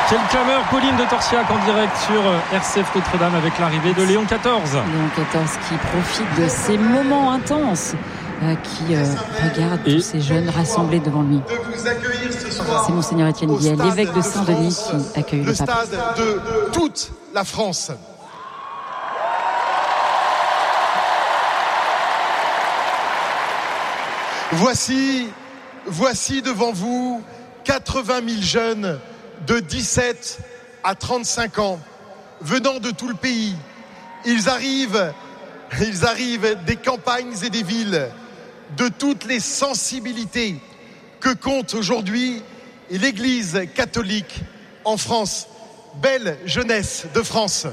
Quelle clameur, Pauline de Torsiac en direct sur RCF Notre-Dame avec l'arrivée de Léon XIV. Léon XIV qui profite de ces moments intenses, qui regarde tous ces jeunes rassemblés devant lui. C'est Monseigneur Étienne Guillet, l'évêque de Saint-Denis, qui accueille le pape. Le stade de toute la France. Voici devant vous 80 000 jeunes de 17 à 35 ans, venant de tout le pays. Ils arrivent des campagnes et des villes, de toutes les sensibilités que compte aujourd'hui l'Église catholique en France. Belle jeunesse de France.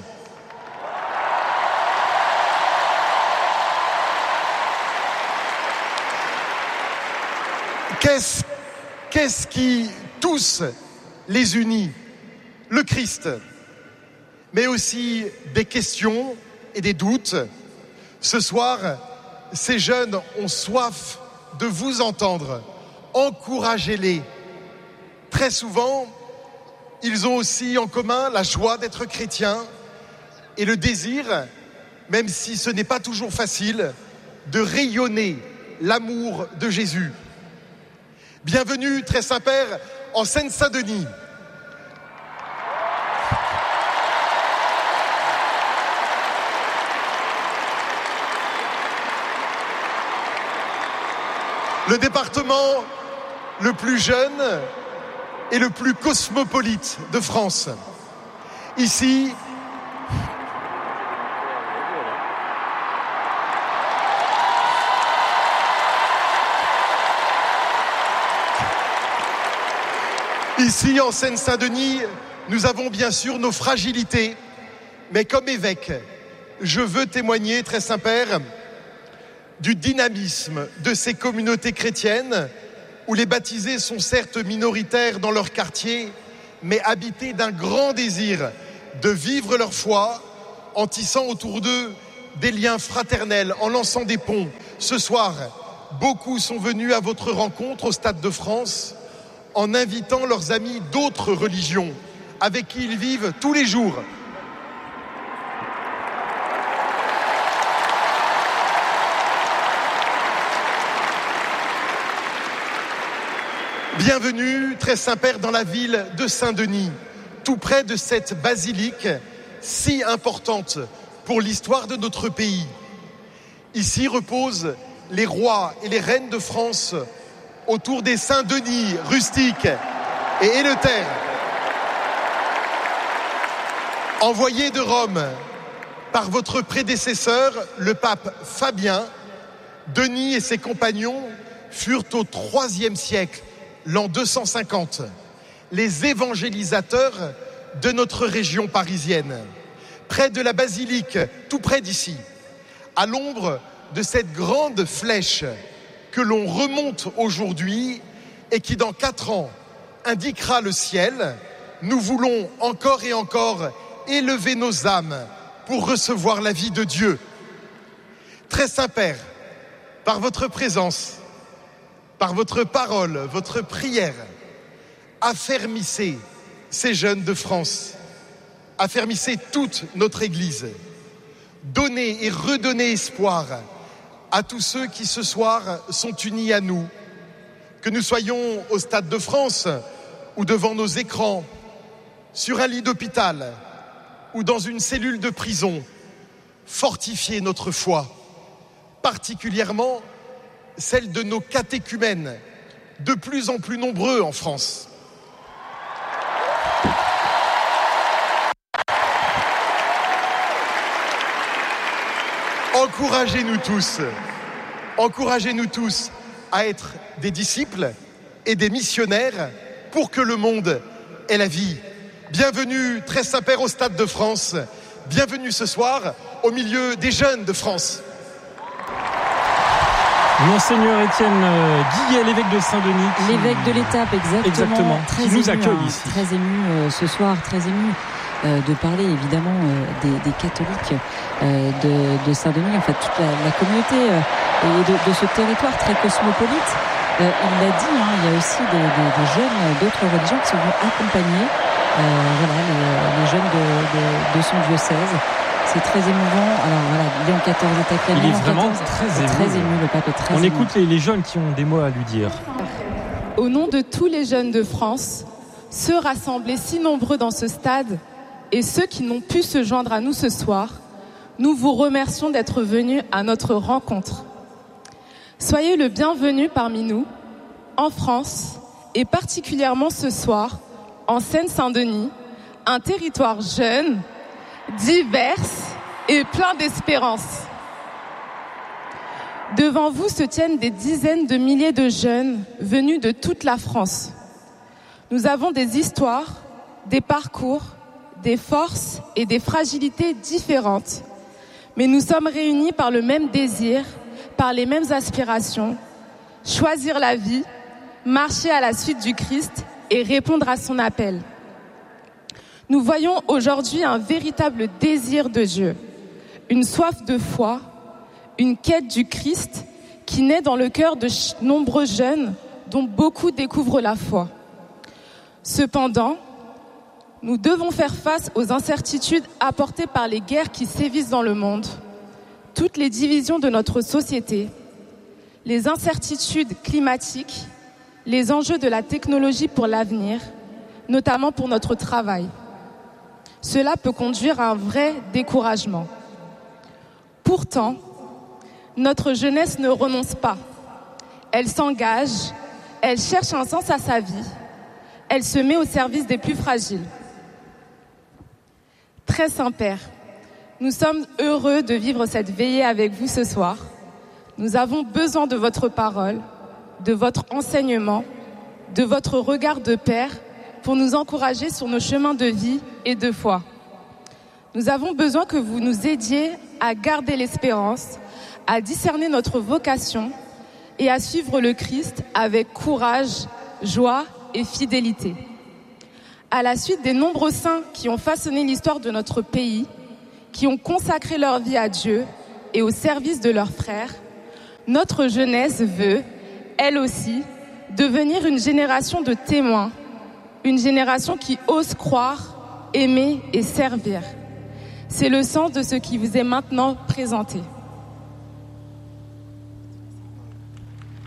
Qu'est-ce qui tous les unit? Le Christ, mais aussi des questions et des doutes. Ce soir, ces jeunes ont soif de vous entendre. Encouragez-les. Très souvent, ils ont aussi en commun la joie d'être chrétiens et le désir, même si ce n'est pas toujours facile, de rayonner l'amour de Jésus. Bienvenue, Très Saint-Père, en Seine-Saint-Denis. Le département le plus jeune et le plus cosmopolite de France. Ici, en Seine-Saint-Denis, nous avons bien sûr nos fragilités, mais comme évêque, je veux témoigner, Très Saint-Père, du dynamisme de ces communautés chrétiennes où les baptisés sont certes minoritaires dans leur quartier, mais habités d'un grand désir de vivre leur foi en tissant autour d'eux des liens fraternels, en lançant des ponts. Ce soir, beaucoup sont venus à votre rencontre au Stade de France en invitant leurs amis d'autres religions avec qui ils vivent tous les jours. Bienvenue, Très Saint-Père, dans la ville de Saint-Denis, tout près de cette basilique si importante pour l'histoire de notre pays. Ici reposent les rois et les reines de France autour des Saint-Denis rustiques et éleutaires. Envoyés de Rome par votre prédécesseur, le pape Fabien, Denis et ses compagnons furent au IIIe siècle, l'an 250, les évangélisateurs de notre région parisienne, près de la basilique, tout près d'ici, à l'ombre de cette grande flèche que l'on remonte aujourd'hui et qui dans 4 ans indiquera le ciel. Nous voulons encore et encore élever nos âmes pour recevoir la vie de Dieu. Très Saint-Père, par votre présence, par votre parole, votre prière, affermissez ces jeunes de France, affermissez toute notre Église, donnez et redonnez espoir à tous ceux qui ce soir sont unis à nous, que nous soyons au Stade de France ou devant nos écrans, sur un lit d'hôpital ou dans une cellule de prison, fortifiez notre foi, particulièrement celle de nos catéchumènes, de plus en plus nombreux en France. Encouragez-nous tous à être des disciples et des missionnaires pour que le monde ait la vie. Bienvenue, Très Saint-Père, au Stade de France. Bienvenue ce soir au milieu des jeunes de France. Monseigneur Étienne Guillet, l'évêque de Saint-Denis. L'évêque de l'étape, exactement. Très qui nous accueille ici. Très ému ce soir, très ému de parler évidemment des catholiques de Saint-Denis, en fait toute la communauté et de ce territoire très cosmopolite. Il l'a dit, il y a aussi des jeunes d'autres religions qui sont venus accompagner les jeunes de son diocèse. C'est très émouvant. Alors voilà, Léon XIV est acclamé. Il est vraiment très ému. Le pape est très ému. On écoute les jeunes qui ont des mots à lui dire. Au nom de tous les jeunes de France, ceux rassemblés si nombreux dans ce stade et ceux qui n'ont pu se joindre à nous ce soir, nous vous remercions d'être venus à notre rencontre. Soyez le bienvenu parmi nous, en France, et particulièrement ce soir, en Seine-Saint-Denis, un territoire jeune, divers et plein d'espérance. Devant vous se tiennent des dizaines de milliers de jeunes venus de toute la France. Nous avons des histoires, des parcours, des forces et des fragilités différentes. Mais nous sommes réunis par le même désir, par les mêmes aspirations, choisir la vie, marcher à la suite du Christ et répondre à son appel. Nous voyons aujourd'hui un véritable désir de Dieu, une soif de foi, une quête du Christ qui naît dans le cœur de nombreux jeunes dont beaucoup découvrent la foi. Cependant, nous devons faire face aux incertitudes apportées par les guerres qui sévissent dans le monde, toutes les divisions de notre société, les incertitudes climatiques, les enjeux de la technologie pour l'avenir, notamment pour notre travail. Cela peut conduire à un vrai découragement. Pourtant, notre jeunesse ne renonce pas. Elle s'engage, elle cherche un sens à sa vie, elle se met au service des plus fragiles. Très Saint-Père, nous sommes heureux de vivre cette veillée avec vous ce soir. Nous avons besoin de votre parole, de votre enseignement, de votre regard de Père pour nous encourager sur nos chemins de vie et de foi. Nous avons besoin que vous nous aidiez à garder l'espérance, à discerner notre vocation et à suivre le Christ avec courage, joie et fidélité. À la suite des nombreux saints qui ont façonné l'histoire de notre pays, qui ont consacré leur vie à Dieu et au service de leurs frères, notre jeunesse veut, elle aussi, devenir une génération de témoins, une génération qui ose croire, aimer et servir. C'est le sens de ce qui vous est maintenant présenté.